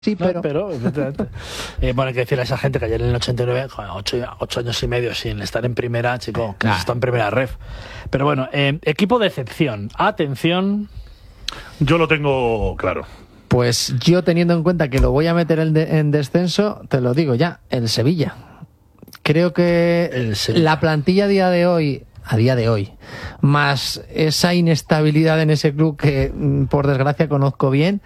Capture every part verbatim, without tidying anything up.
Sí, pero... No, pero eh, bueno, hay que decirle a esa gente que ayer en el ochenta y nueve, ocho, ocho años y medio sin estar en primera, chico, que nah. está en primera ref. Pero bueno, eh, equipo de excepción. Atención. Yo lo tengo claro. Pues yo, teniendo en cuenta que lo voy a meter en, de, en descenso, te lo digo ya, el Sevilla. Creo que el Sevilla. La plantilla a día de hoy, a día de hoy, más esa inestabilidad en ese club que, por desgracia, conozco bien.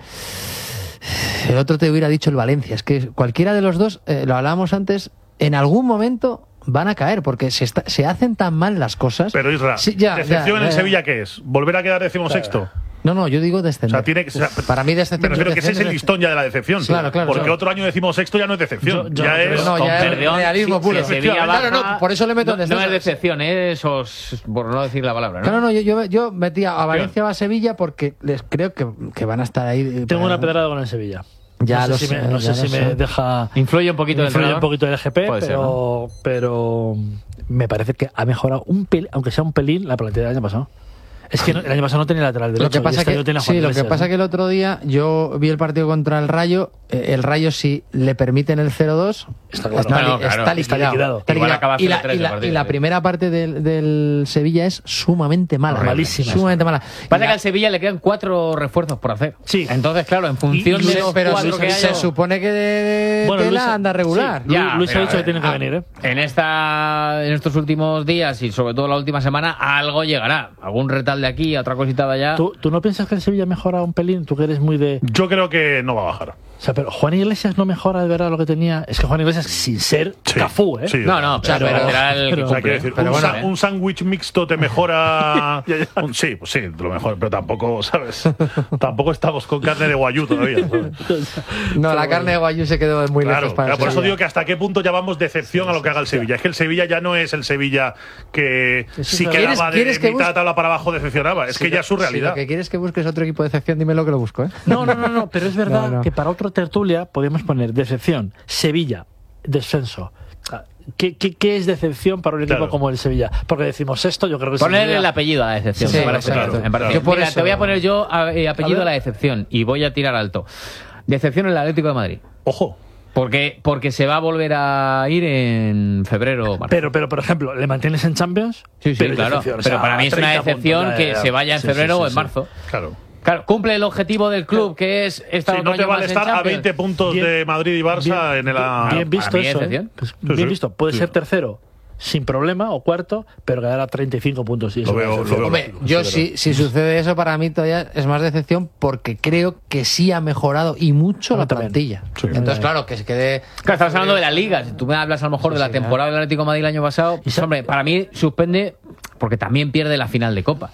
El otro te hubiera dicho el Valencia. Es que cualquiera de los dos, eh, lo hablábamos antes, en algún momento van a caer porque se, está, se hacen tan mal las cosas. Pero Isra, sí, ya, ¿decepción ya, ya, en Sevilla qué es? ¿Volver a quedar decimosexto? Claro. No, no, yo digo descender. O sea, tiene que, o sea, para mí descender. Me refiero que ese es el listón ya de la decepción. Sí, claro, claro. Porque claro. Otro año decimos sexto ya no es decepción. Yo, yo, ya es, no, ya es realismo puro. Si Sevilla baja, claro, no, por eso le meto en descenso. No es decepción, ¿eh? Esos, por no decir la palabra, ¿no? No, no, no, yo, yo, yo metía a Valencia o a Sevilla porque les creo que, que van a estar ahí. Tengo para... una pedrada con el Sevilla. Ya no sé si me, no sé si me deja. Influye un poquito influye el un poquito el G P, pero, ser, ¿no? pero me parece que ha mejorado un pelín, aunque sea un pelín, la plantilla del año pasado. Es que no, el año pasado no tenía lateral derecho. Lo que pasa que, sí, lo que pasa ¿no? que el otro día yo vi el partido contra el Rayo. Eh, el Rayo, si le permiten el cero dos, está, claro. está, no, no, está, claro. está liquidado. Está liquidado. Y, la, y, la, y la primera parte del, del Sevilla es sumamente mala. Malísima. Sumamente mala. Parece que al Sevilla le quedan cuatro refuerzos por hacer. Sí. Entonces, claro, en función y, de los pero cuatro se, que se hay, supone que de, bueno, de Luis, la anda regular. Sí, ya, Luis ha dicho que tiene que a, venir, ¿eh? En, esta, en estos últimos días y sobre todo la última semana, algo llegará. Algún retal de aquí, otra cosita de allá. ¿Tú, ¿Tú no piensas que el Sevilla mejora un pelín? Tú que eres muy de... Yo creo que no va a bajar. O sea, pero Juan Iglesias no mejora de verdad lo que tenía. Es que Juan Iglesias, sin ser sí, Cafú, ¿eh? Sí, no, no, pero, pero, lateral pero, o sea, quiero decir, pero un, bueno, sa- ¿eh? un sándwich mixto te mejora. un, sí, pues sí, lo mejor, pero tampoco, ¿sabes? Tampoco estamos con carne de guayú todavía, ¿sabes? No, la carne de guayú se quedó muy claro, lejos para claro, por eso digo que hasta qué punto llamamos decepción a lo que haga el Sevilla. Es que el Sevilla ya no es el Sevilla que si quedaba de mitad de tabla para abajo decepcionaba. Es que ya es su realidad. Si lo que quieres que busques otro equipo de decepción, dímelo que lo busco, ¿eh? No, no, no, no, pero es verdad no, no. que para otro tertulia podemos poner decepción, Sevilla, descenso. ¿Qué, qué, qué es decepción para un equipo claro. como el Sevilla? Porque decimos esto, yo creo que poner Sevilla... el apellido a la decepción. Sí, me parece, claro, me parece. Claro. Mira, Eso... te voy a poner yo a, eh, apellido a, a la decepción y voy a tirar alto. Decepción en el Atlético de Madrid. Ojo. Porque, porque se va a volver a ir en febrero. Marzo. Pero, pero, por ejemplo, ¿le mantienes en Champions? Sí, sí, pero claro. Pero o sea, para mí es una decepción puntos, que ya, ya. se vaya en sí, febrero sí, sí, o en sí. marzo. Claro. Claro, cumple el objetivo del club, que es estar sí, no te vale estar a veinte puntos bien, de Madrid y Barça bien, en el... A... Bien visto eso, ¿eh? Pues bien sí, visto. Puede sí. ser tercero sin problema o cuarto, pero quedar a treinta y cinco puntos. Y eso lo veo, lo veo. Hombre, yo si, si sucede eso, para mí todavía es más decepción porque creo que sí ha mejorado y mucho no, la plantilla. Sí. Entonces, claro, que se quede... Claro, estamos hablando de la Liga. Si tú me hablas a lo mejor sí, de la sí, temporada del Atlético de Madrid el año pasado, pues, hombre, para mí suspende porque también pierde la final de Copa.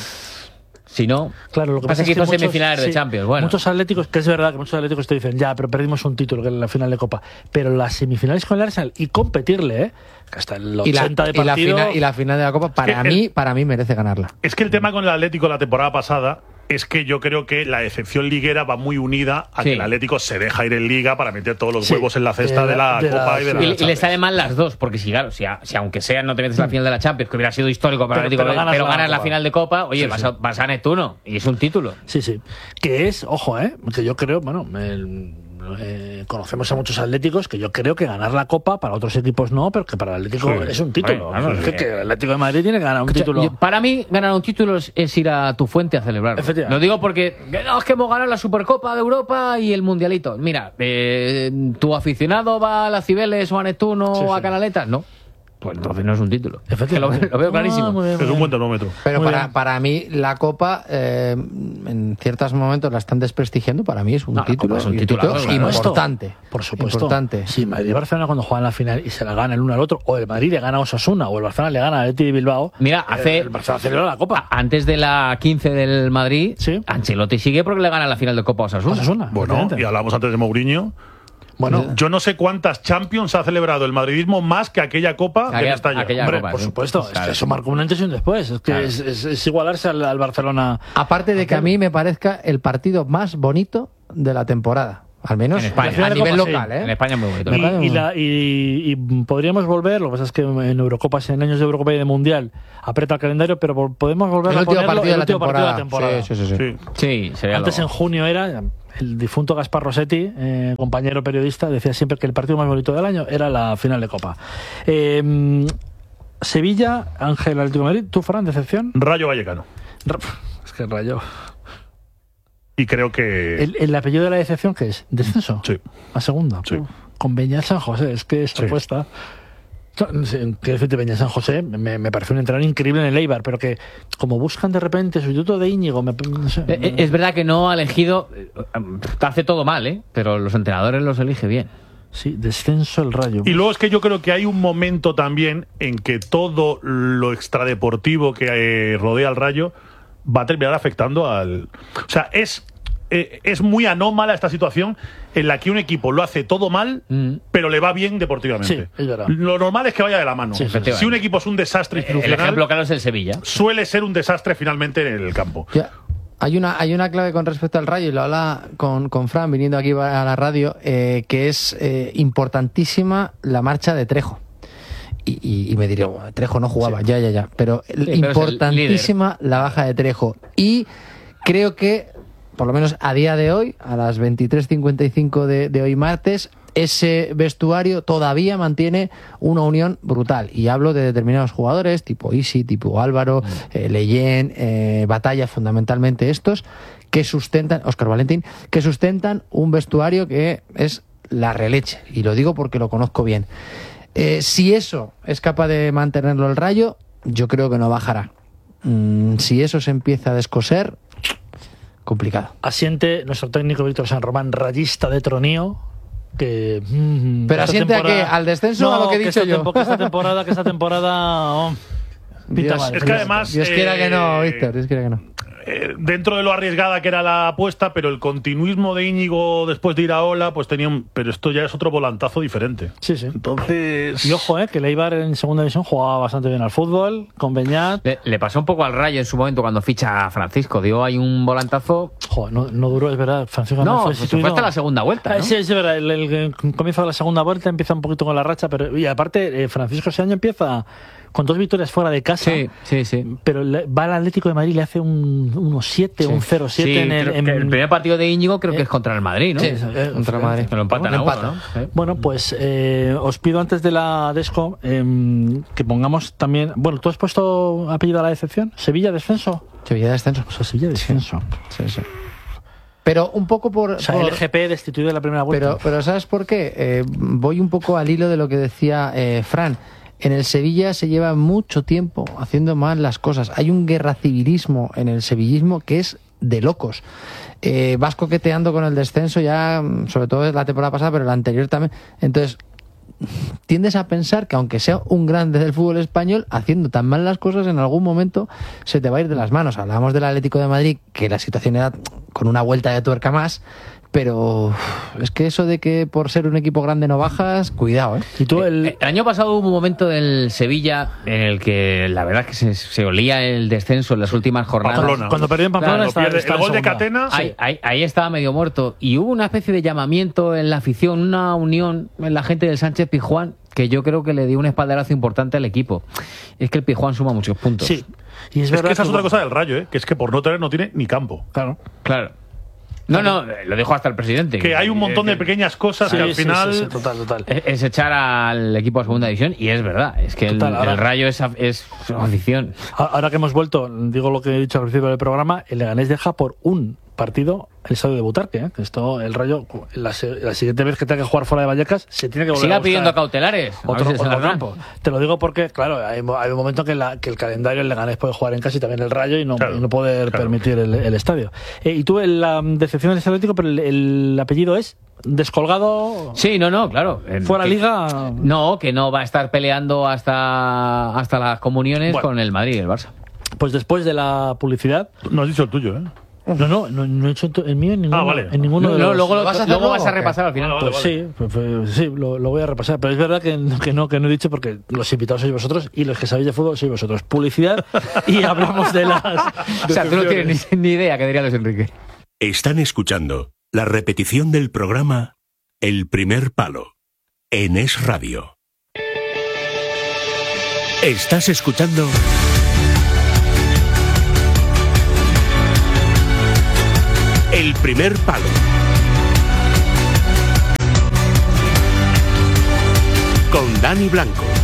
Si no, claro, lo que pasa es que hizo semifinales sí, de Champions. Bueno. Muchos atléticos, que es verdad que muchos atléticos te dicen, ya, pero perdimos un título que es la final de Copa. Pero las semifinales con el Arsenal y competirle, ¿eh? Que hasta el ochenta y la, de partido. Y la, final, y la final de la Copa, para mí, el, para mí merece ganarla. Es que el tema con el Atlético la temporada pasada es que yo creo que la decepción liguera va muy unida a sí. que el Atlético se deja ir en Liga para meter todos los sí. huevos en la cesta de la, de la, de la Copa y de la Y, y le sale mal las dos, porque si, claro, si, a, si aunque sea no te metes en la final de la Champions, que hubiera sido histórico para el Atlético, pero, pero, pero ganas la, la final de Copa, oye, sí, vas, a, vas a Neptuno y es un título. Sí, sí. Que es, ojo, ¿eh? Que yo creo, bueno, el, eh, conocemos a muchos atléticos que yo creo que ganar la Copa para otros equipos no, pero que para el Atlético sí. es un título. Bueno, es que, que el Atlético de Madrid tiene que ganar un Escucha, título. Yo, para mí, ganar un título es, es ir a tu fuente a celebrar. Lo digo porque no, es que hemos ganado la Supercopa de Europa y el Mundialito. Mira, eh, ¿tu aficionado va a la Cibeles o a Neptuno sí, o a Canaletas? No. Pues entonces no es un título. Lo, lo veo clarísimo. Ah, bien, es un buen termómetro. Pero para, para mí la Copa, eh, en ciertos momentos la están desprestigiando. Para mí es un no, título, es un título título importante. Por supuesto. Importante. Sí, Madrid y Barcelona cuando juegan la final y se la gana el uno al otro, o el Madrid le gana a Osasuna, o el Barcelona le gana a Atleti de Bilbao. Mira, hace. El Barcelona celebra la Copa. Antes de la quince del Madrid, ¿sí? Ancelotti sigue porque le gana la final de Copa a Osasuna. Osasuna bueno, y hablamos antes de Mourinho. Bueno, yo no sé cuántas Champions ha celebrado el madridismo más que aquella Copa aquella, que está ya. Aquella Hombre, Copa, por ¿sí? supuesto, Claro. es que eso marcó un antes y un después. Es que claro. es, es, es igualarse al, al Barcelona. Aparte de que a mí me parezca el partido más bonito de la temporada. Al menos en España, a nivel Copa, local, sí. ¿eh? En España muy bonito. Y, y, la, y, y podríamos volver, lo que pasa es que en Eurocopas, en años de Eurocopa y de Mundial, aprieta el calendario, pero podemos volver el a último ponerlo partido, el de, último la partido de la temporada. Sí, sí, sí. sí. sí. sí Antes lo... en junio era, el difunto Gaspar Rossetti, eh, compañero periodista, decía siempre que el partido más bonito del año era la final de Copa. Eh, Sevilla, Ángel Atlético de Madrid, ¿tú, Fran, decepción? Rayo Vallecano. Es que Rayo... Y creo que... ¿El, el apellido de la decepción qué es? ¿Descenso? Sí. ¿A segunda? Sí. Con Beñat San José, es que esta Sí. apuesta... Que decirte, Beñat San José me, me pareció un entrenador increíble en el Eibar, pero que como buscan de repente sustituto de Íñigo... Me, no sé, Eh, Es verdad que no ha elegido... Hace todo mal, ¿eh? Pero los entrenadores los elige bien. Sí, descenso el Rayo. Y luego es que yo creo que hay un momento también en que todo lo extradeportivo que eh, rodea al Rayo va a terminar afectando al... O sea, es, eh, es muy anómala esta situación en la que un equipo lo hace todo mal, mm. pero le va bien deportivamente. Sí, es verdad. Lo normal es que vaya de la mano. Sí, si un equipo es un desastre institucional... El ejemplo claro es el Sevilla. Suele ser un desastre finalmente en el campo. Ya. Hay una, hay una clave con respecto al Rayo, y lo habla con, con Fran viniendo aquí a la radio, eh, que es eh, importantísima la marcha de Trejo. Y, y, y me diré, oh, Trejo no jugaba, sí. ya, ya, ya. Pero sí, importantísima pero la baja de Trejo. Y creo que, por lo menos a día de hoy, a las veintitrés cincuenta y cinco de, de hoy martes, ese vestuario todavía mantiene una unión brutal. Y hablo de determinados jugadores, tipo Isi, tipo Álvaro, mm. eh, Leyen, eh, Batalla, fundamentalmente estos, que sustentan, Óscar Valentín, que sustentan un vestuario que es la releche. Y lo digo porque lo conozco bien. Eh, si eso es capaz de mantenerlo el Rayo, yo creo que no bajará. Mm, si eso se empieza a descoser, complicado. Asiente nuestro técnico Víctor San Román, rayista de tronío. Que, mm, ¿Pero asiente a qué? ¿Al descenso no, o a lo que he que dicho esta yo? Tempo, que esta temporada, que esta temporada oh, Dios, mal, es que además... Dios quiera eh, que no, Víctor, Dios quiera que no. Eh, dentro de lo arriesgada que era la apuesta, pero el continuismo de Íñigo después de ir a Ola, pues tenía un... Pero esto ya es otro volantazo diferente. Sí, sí. Entonces... Y ojo, eh, que el Eibar en segunda división jugaba bastante bien al fútbol, con Beñat. Le, le pasó un poco al Rayo en su momento cuando ficha a Francisco. Dio ahí un volantazo... Joder, no, no duró, es verdad. Francisco no, fue, pues fue hasta la segunda vuelta, ¿no? Sí, es verdad. El, el, el comienzo de la segunda vuelta empieza un poquito con la racha, pero y aparte, eh, Francisco ese año empieza... con dos victorias fuera de casa, sí, sí, sí. pero le, va al Atlético de Madrid y le hace un uno siete, sí. un cero siete sí, en, el, en el primer partido de Íñigo creo eh, que es contra el Madrid, ¿no? Sí, eh, contra el Madrid. Pero lo empatan a uno, ¿no? Sí. Bueno, pues eh, os pido antes de la Desco eh, que pongamos también... Bueno, ¿tú has puesto apellido a la decepción? ¿Sevilla descenso? Sevilla descenso. O sea, Sevilla descenso. Sí, sí. sí. Pero un poco por... O sea, por, el G P destituido de la primera vuelta. Pero, pero ¿sabes por qué? Eh, voy un poco al hilo de lo que decía eh, Fran. En el Sevilla se lleva mucho tiempo haciendo mal las cosas. Hay un guerra civilismo en el sevillismo que es de locos. Eh, vas coqueteando con el descenso ya, sobre todo la temporada pasada, pero la anterior también. Entonces, tiendes a pensar que aunque sea un grande del fútbol español, haciendo tan mal las cosas, en algún momento se te va a ir de las manos. Hablábamos del Atlético de Madrid, que la situación era con una vuelta de tuerca más, pero es que eso de que por ser un equipo grande no bajas, cuidado, ¿eh? Y tú el... el año pasado hubo un momento del Sevilla en el que la verdad es que se, se olía el descenso en las últimas jornadas. Pamplona. Cuando perdió en Pamplona, claro, está, pierde, está el gol de segunda. Catena. Ahí, ahí, ahí estaba medio muerto. Y hubo una especie de llamamiento en la afición, una unión en la gente del Sánchez Pizjuán, que yo creo que le dio un espaldarazo importante al equipo. Es que el Pizjuán suma muchos puntos. Sí. Y es, es verdad que esa que es otra cosa del Rayo, ¿eh? Que es que por no tener no tiene ni campo. Claro. Claro. No, no, lo dijo hasta el presidente. Que hay un montón de pequeñas cosas sí, que al sí, final... Sí, sí, total, total. Es, es echar al equipo a segunda división y es verdad, es que total, el, ahora, el Rayo es, es afición. Ahora que hemos vuelto, digo lo que he dicho al principio del programa, el Leganés deja por un partido el estadio de Butarque, ¿eh? Esto, el Rayo, la, la siguiente vez que tenga que jugar fuera de Vallecas, se tiene que volver Siga a buscar pidiendo cautelares. Otro, otro campo. Te lo digo porque, claro, hay, hay un momento que, la, que el calendario el Leganés puede jugar en casa y también el Rayo y no, claro, y no poder claro. permitir el, el estadio. Eh, y tú, la decepción del Atlético, pero el, el apellido es descolgado. Sí, no, no, claro. Fuera que, liga. No, que no va a estar peleando hasta, hasta las comuniones bueno, con el Madrid y el Barça. Pues después de la publicidad. No has dicho el tuyo, ¿eh? No, no, no, no he hecho el mío en ninguno, ah, vale. en ninguno no, de los... No, luego lo vas a, luego vas a okay. repasar al final. Vale, vale, pues vale. sí, pues, pues, sí lo, lo voy a repasar. Pero es verdad que, que, no, que no he dicho porque los invitados sois vosotros y los que sabéis de fútbol sois vosotros. Publicidad y hablamos de las... O sea, tú no tienes ni, ni idea, que diría Luis Enrique. Están escuchando La repetición del programa El Primer Palo en Es Radio. Estás escuchando El Primer Palo con Dani Blanco.